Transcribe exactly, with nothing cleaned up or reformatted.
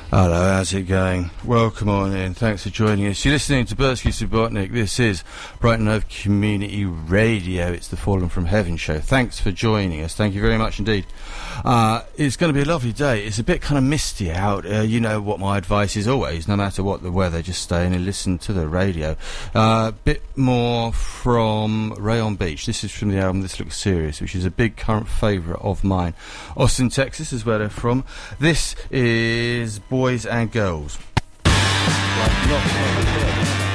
Hello, how's it going? Welcome on in. Thanks for joining us. You're listening to Bursky Subotnick. This is Brighton Hove Community Radio. It's the Fallen from Heaven show. Thanks for joining us. Thank you very much indeed. Uh, it's going to be a lovely day. It's a bit kind of misty out. Uh, you know what my advice is always, no matter what the weather, just stay in and listen to the radio. A uh, bit more from Rayon Beach. This is from the album This Looks Serious, which is a big current favourite of mine. Austin, Texas is where they're from. This is Boys and Girls. Like, not, not